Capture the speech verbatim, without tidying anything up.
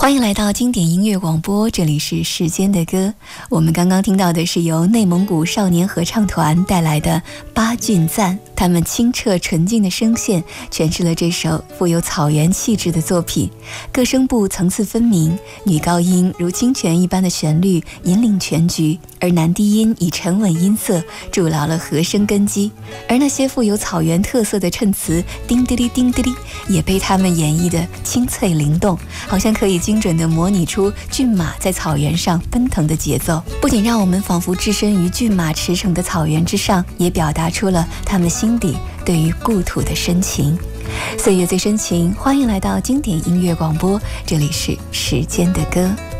欢迎来到经典音乐广播，这里是时间的歌。我们刚刚听到的是由内蒙古少年合唱团带来的八骏赞，他们清澈纯净的声线诠释了这首富有草原气质的作品。各声部层次分明，女高音如清泉一般的旋律引领全局，而男低音以沉稳音色筑牢了和声根基。而那些富有草原特色的衬词叮滴哩叮滴哩，也被他们演绎得清脆灵动，好像可以精准地模拟出骏马在草原上奔腾的节奏，不仅让我们仿佛置身于骏马驰骋的草原之上，也表达出了他们心底对于故土的深情。岁月最深情，欢迎来到经典音乐广播，这里是时间的歌。